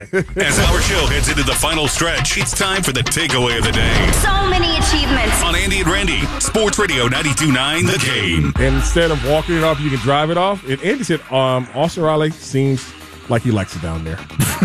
As our show heads into the final stretch, it's time for the takeaway of the day. So many achievements. On Andy and Randy, Sports Radio 92.9 The Game. And instead of walking it off, you can drive it off. And Andy said, Austin Riley seems like he likes it down there.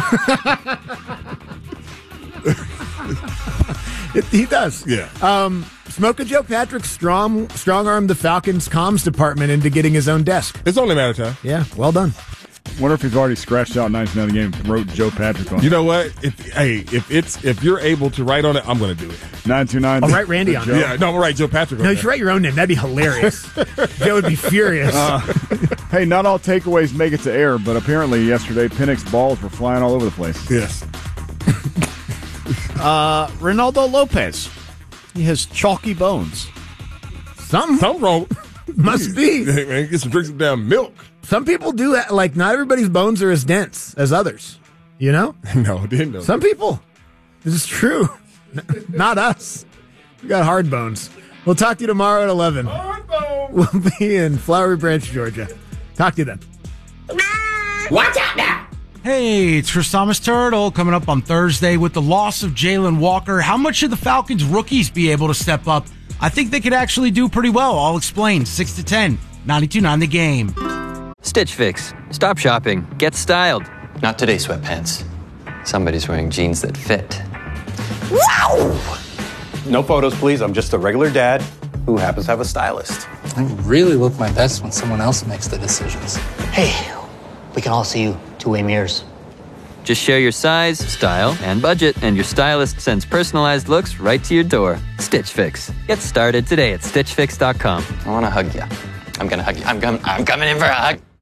He does. Yeah. Smoker Joe Patrick strong-armed the Falcons comms department into getting his own desk. It's only a matter of time. Yeah, well done. Wonder if he's already scratched out 99 the game and wrote Joe Patrick on it. You know what? If you're able to write on it, I'm going to do it. 929. I'll write Randy on it. Yeah, no, I'm going to write Joe Patrick on No, it. you should write your own name. That'd be hilarious. Joe would be furious. Hey, not all takeaways make it to air, but apparently yesterday Penix balls were flying all over the place. Yes. Ronaldo Lopez. He has chalky bones. Something wrong. Must be. Hey, man, get some drink some damn milk. Some people do that. Like, not everybody's bones are as dense as others. You know? No, didn't know. Some people. This is true. Not us. We got hard bones. We'll talk to you tomorrow at 11. Hard bones. We'll be in Flowery Branch, Georgia. Talk to you then. Watch out now. Hey, it's Chris Thomas Turtle coming up on Thursday with the loss of Jalen Walker. How much should the Falcons rookies be able to step up? I think they could actually do pretty well. I'll explain. 6 to 10, 92.9 The Game. Stitch Fix. Stop shopping. Get styled. Not today, sweatpants. Somebody's wearing jeans that fit. Wow! No photos, please. I'm just a regular dad who happens to have a stylist. I really look my best when someone else makes the decisions. Hey, we can all see you two-way mirrors. Just share your size, style, and budget, and your stylist sends personalized looks right to your door. Stitch Fix. Get started today at StitchFix.com. I want to hug you. I'm going to hug you. I'm coming in for a hug.